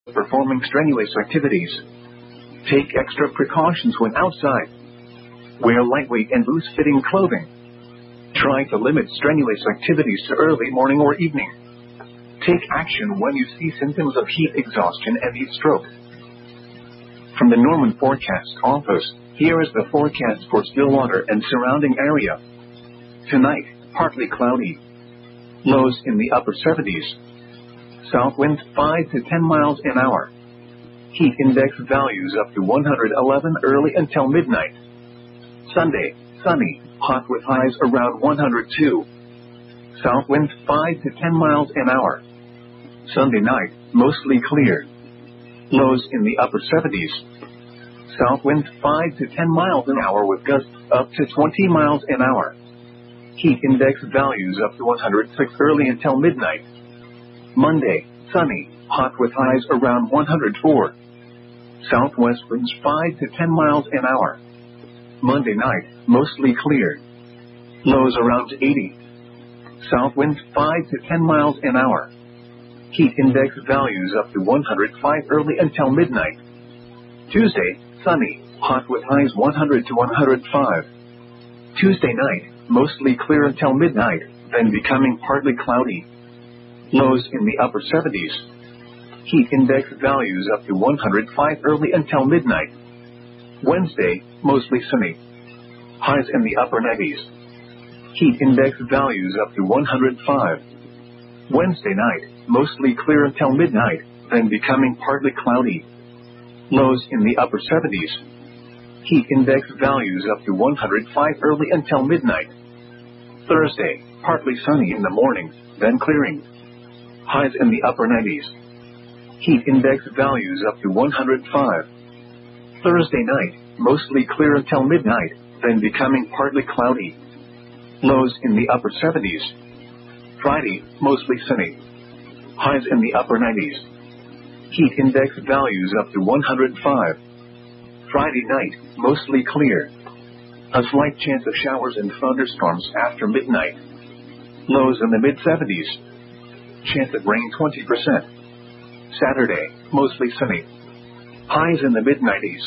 performing strenuous activities. Take extra precautions when outside. Wear lightweight and loose-fitting clothing. Try to limit strenuous activities to early morning or evening. Take action when you see symptoms of heat exhaustion and heat stroke. From the Norman Forecast Office, here is the forecast for Stillwater and surrounding area. Tonight, partly cloudy. Lows in the upper 70s. South winds 5 to 10 miles an hour. Heat index values up to 111 early until midnight. Sunday, sunny, hot with highs around 102. South winds 5 to 10 miles an hour. Sunday night, mostly clear. Lows in the upper 70s. South winds 5 to 10 miles an hour with gusts up to 20 miles an hour. Heat index values up to 106 early until midnight. Monday, sunny, hot with highs around 104. Southwest winds 5 to 10 miles an hour. Monday night, mostly clear. Lows around 80. South winds 5 to 10 miles an hour. Heat index values up to 105 early until midnight. Tuesday, sunny, hot with highs 100 to 105. Tuesday night, mostly clear until midnight, then becoming partly cloudy. Lows in the upper 70s. Heat index values up to 105 early until midnight. Wednesday, mostly sunny. Highs in the upper 90s. Heat index values up to 105. Wednesday night, mostly clear until midnight, then becoming partly cloudy. Lows in the upper 70s. Heat index values up to 105 early until midnight. Thursday, partly sunny in the morning, then clearing. Highs in the upper 90s. Heat index values up to 105. Thursday night, mostly clear until midnight, then becoming partly cloudy. Lows in the upper 70s. Friday, mostly sunny. Highs in the upper 90s. Heat index values up to 105. Friday night, mostly clear. A slight chance of showers and thunderstorms after midnight. Lows in the mid-70s. Chance of rain 20%. Saturday, mostly sunny. Highs in the mid-90s.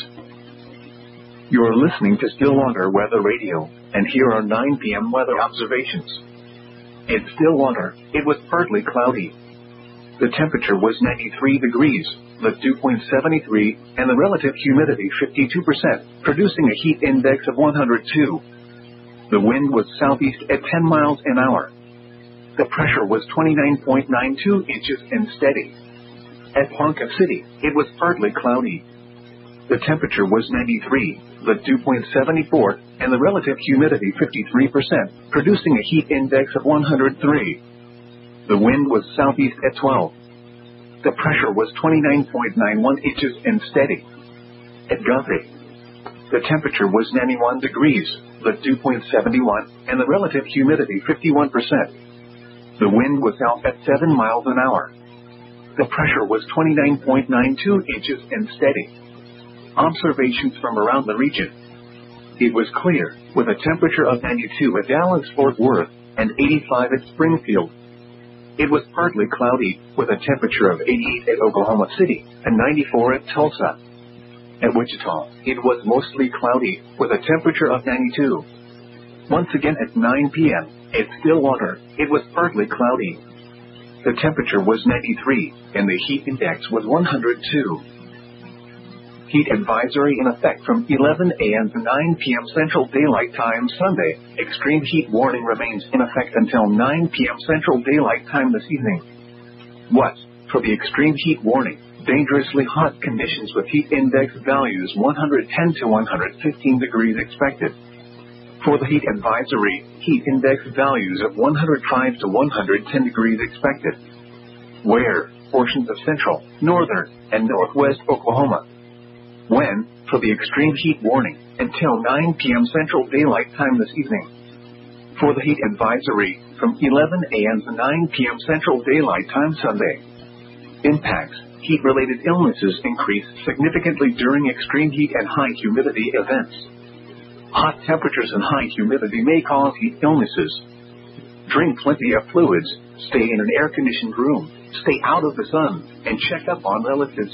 You're listening to Stillwater Weather Radio, and here are 9 p.m. weather observations. In Stillwater, it was partly cloudy. The temperature was 93 degrees, the dew point 73, and the relative humidity 52%, producing a heat index of 102. The wind was southeast at 10 miles an hour. The pressure was 29.92 inches and steady. At Ponca City, it was partly cloudy. The temperature was 93, the dew point 74, and the relative humidity 53%, producing a heat index of 103. The wind was southeast at 12. The pressure was 29.91 inches and steady. At Guthrie, the temperature was 91 degrees, the dew point 71, and the relative humidity 51%. The wind was south at 7 miles an hour. The pressure was 29.92 inches and steady. Observations from around the region. It was clear, with a temperature of 92 at Dallas-Fort Worth and 85 at Springfield. It was partly cloudy, with a temperature of 88 at Oklahoma City and 94 at Tulsa. At Wichita, it was mostly cloudy, with a temperature of 92. Once again at 9 p.m., at Stillwater, it was partly cloudy. The temperature was 93, and the heat index was 102. Heat advisory in effect from 11 a.m. to 9 p.m. Central Daylight Time Sunday. Extreme heat warning remains in effect until 9 p.m. Central Daylight Time this evening. What? For the extreme heat warning, dangerously hot conditions with heat index values 110 to 115 degrees expected. For the heat advisory, heat index values of 105 to 110 degrees expected. Where? Portions of central, northern, and northwest Oklahoma. When? For the extreme heat warning, until 9 p.m. Central Daylight Time this evening. For the heat advisory, from 11 a.m. to 9 p.m. Central Daylight Time Sunday. Impacts. Heat-related illnesses increase significantly during extreme heat and high humidity events. Hot temperatures and high humidity may cause heat illnesses. Drink plenty of fluids, stay in an air-conditioned room, stay out of the sun, and check up on relatives